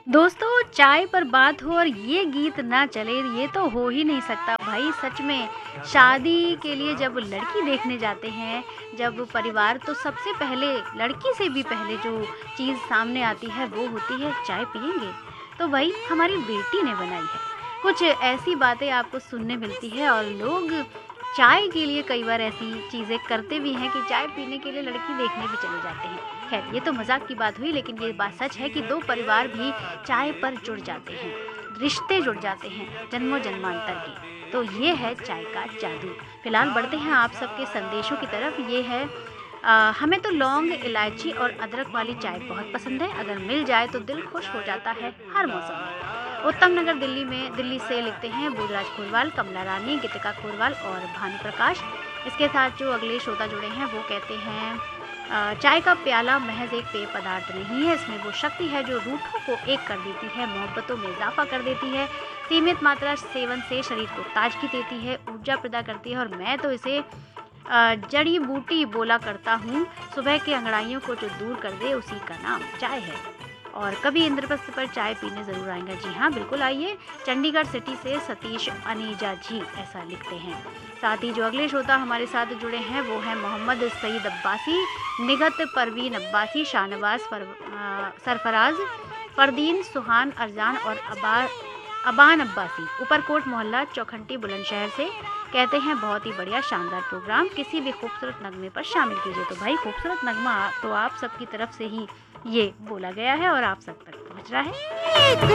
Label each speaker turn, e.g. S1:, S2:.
S1: दोस्तों, चाय पर बात हो और ये गीत ना चले, ये तो हो ही नहीं सकता भाई। सच में शादी के लिए जब लड़की देखने जाते हैं, जब परिवार, तो सबसे पहले लड़की से भी पहले जो चीज़ सामने आती है वो होती है चाय पिएंगे। तो भाई हमारी बेटी ने बनाई है। कुछ ऐसी बातें आपको सुनने मिलती है और लोग चाय के लिए कई बार ऐसी चीज़ें करते भी हैं कि चाय पीने के लिए लड़की देखने भी चले जाते हैं। खैर, ये तो मजाक की बात हुई, लेकिन ये बात सच है कि दो परिवार भी चाय पर जुड़ जाते हैं, रिश्ते जुड़ जाते हैं जन्मों जन्मांतर के। तो ये है चाय का जादू। फिलहाल बढ़ते हैं आप सबके संदेशों की तरफ। ये है हमें तो लौंग, इलायची और अदरक वाली चाय बहुत पसंद है। अगर मिल जाए तो दिल खुश हो जाता है हर मौसम में। उत्तम नगर दिल्ली से लिखते हैं बोधराज खोरवाल, कमला रानी, गीतिका खोरवाल और भानु प्रकाश। इसके साथ जो अगले श्रोता जुड़े हैं वो कहते हैं चाय का प्याला महज एक पेय पदार्थ नहीं है, इसमें वो शक्ति है जो रूठों को एक कर देती है, मोहब्बतों में इजाफा कर देती है। सीमित मात्रा सेवन से शरीर को ताजगी देती है, ऊर्जा पैदा करती है। और मैं तो इसे जड़ी बूटी बोला करता हूँ। सुबह के अंगड़ाइयों को जो दूर कर दे उसी का नाम चाय है। और कभी इंद्रप्रस्थ पर चाय पीने ज़रूर आएंगे। जी हाँ, बिल्कुल आइए। चंडीगढ़ सिटी से सतीश अनीजा जी ऐसा लिखते हैं। साथ ही जो अगले श्रोता हमारे साथ जुड़े हैं वो है मोहम्मद सईद अब्बासी, निगत परवीन अब्बासी, शाहनवाज सरफराज, फरदीन, सुहान अरजान और अबान अब्बासी, ऊपरकोट मोहल्ला चौखंटी बुलंदशहर से। कहते हैं बहुत ही बढ़िया शानदार प्रोग्राम, किसी भी खूबसूरत नगमे पर शामिल कीजिए। तो भाई खूबसूरत नगमा तो आप सबकी तरफ से ही ये बोला गया है और आप सब तक पहुंच रहा है।